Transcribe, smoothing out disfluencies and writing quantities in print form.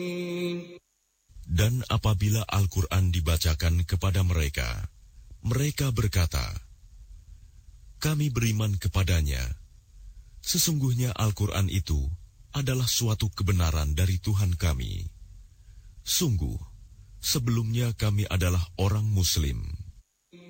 Dan apabila Al-Quran dibacakan kepada mereka, mereka berkata, "Kami beriman kepadanya. Sesungguhnya Al-Quran itu adalah suatu kebenaran dari Tuhan kami. Sungguh, sebelumnya kami adalah orang Muslim."